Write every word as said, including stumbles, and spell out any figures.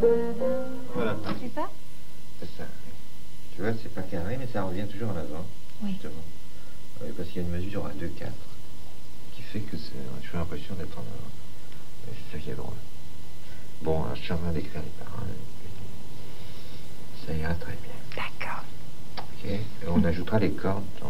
Voilà. C'est ça? C'est ça. Tu vois, c'est pas carré, mais ça revient toujours en avant. Oui. Justement. Euh, Parce qu'il y a une mesure à deux quatre qui fait que c'est. J'ai l'impression d'être en avant. Et c'est ça qui est drôle. Bon, alors, je suis en train d'écrire les paroles. Ça ira très bien. D'accord. Ok. Et on ajoutera les cordes